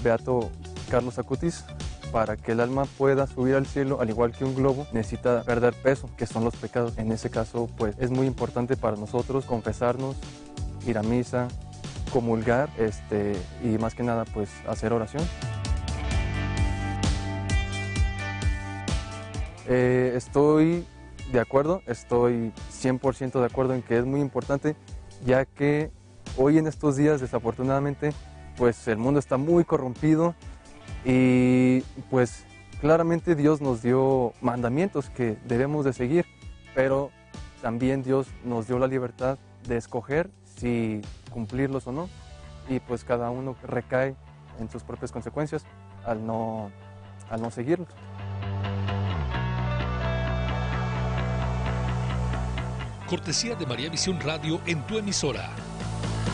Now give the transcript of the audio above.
beato Carlos Acutis, para que el alma pueda subir al cielo, al igual que un globo, necesita perder peso, que son los pecados. En ese caso, pues es muy importante para nosotros confesarnos, ir a misa, comulgar, y más que nada, pues hacer oración. Estoy de acuerdo, estoy 100% de acuerdo en que es muy importante, ya que hoy en estos días, desafortunadamente, pues el mundo está muy corrompido y pues claramente Dios nos dio mandamientos que debemos de seguir, pero también Dios nos dio la libertad de escoger si cumplirlos o no, y pues cada uno recae en sus propias consecuencias al no seguirlos. Cortesía de María Visión Radio en tu emisora.